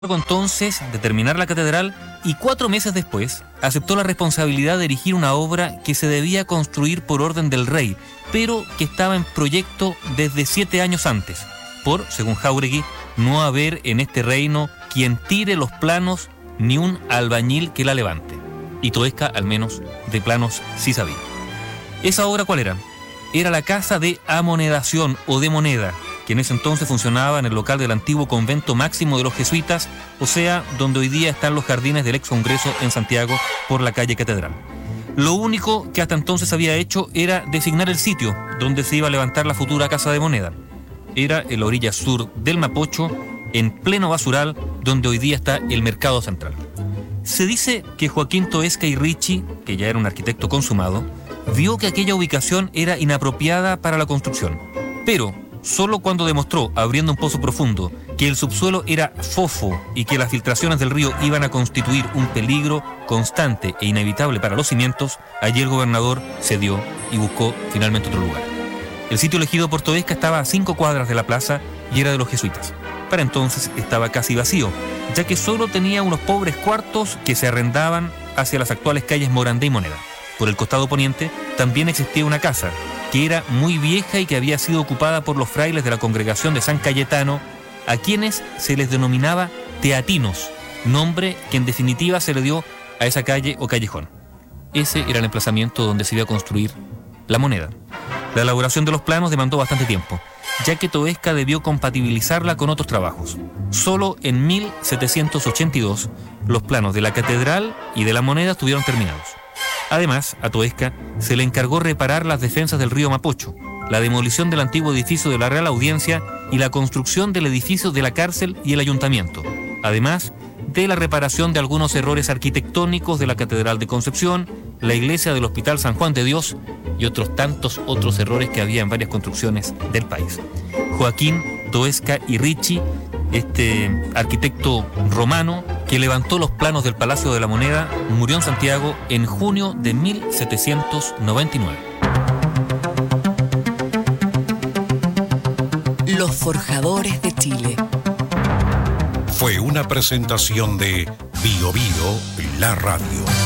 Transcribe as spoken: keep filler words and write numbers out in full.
entonces de terminar la catedral y cuatro meses después aceptó la responsabilidad de erigir una obra que se debía construir por orden del rey, pero que estaba en proyecto desde siete años antes, por, según Jáuregui, no haber en este reino quien tire los planos ni un albañil que la levante. Y Toesca, al menos, de planos sí sabía. ¿Esa obra cuál era? Era la Casa de Amonedación o de Moneda, que en ese entonces funcionaba en el local del antiguo convento máximo de los jesuitas, o sea, donde hoy día están los jardines del ex Congreso en Santiago por la calle Catedral. Lo único que hasta entonces había hecho era designar el sitio donde se iba a levantar la futura Casa de Moneda. Era en la orilla sur del Mapocho, en pleno basural, donde hoy día está el Mercado Central. Se dice que Joaquín Toesca y Ricci, que ya era un arquitecto consumado, vio que aquella ubicación era inapropiada para la construcción, pero solo cuando demostró, abriendo un pozo profundo, que el subsuelo era fofo y que las filtraciones del río iban a constituir un peligro constante e inevitable para los cimientos, allí el gobernador cedió y buscó finalmente otro lugar. El sitio elegido por Toesca estaba a cinco cuadras de la plaza y era de los jesuitas. Para entonces estaba casi vacío, ya que solo tenía unos pobres cuartos que se arrendaban hacia las actuales calles Morandé y Moneda. Por el costado poniente también existía una casa, que era muy vieja y que había sido ocupada por los frailes de la congregación de San Cayetano, a quienes se les denominaba teatinos, nombre que en definitiva se le dio a esa calle o callejón. Ese era el emplazamiento donde se iba a construir la Moneda. La elaboración de los planos demandó bastante tiempo, ya que Toesca debió compatibilizarla con otros trabajos. Solo en mil setecientos ochenta y dos los planos de la catedral y de la Moneda estuvieron terminados. Además, a Toesca se le encargó reparar las defensas del río Mapocho, la demolición del antiguo edificio de la Real Audiencia y la construcción del edificio de la cárcel y el ayuntamiento, además de la reparación de algunos errores arquitectónicos de la Catedral de Concepción, la iglesia del Hospital San Juan de Dios y otros tantos otros errores que había en varias construcciones del país. Joaquín Toesca y Ricci, este arquitecto romano que levantó los planos del Palacio de la Moneda, murió en Santiago en junio de mil setecientos noventa y nueve. Los Forjadores de Chile. Fue una presentación de Bio Bio, la radio.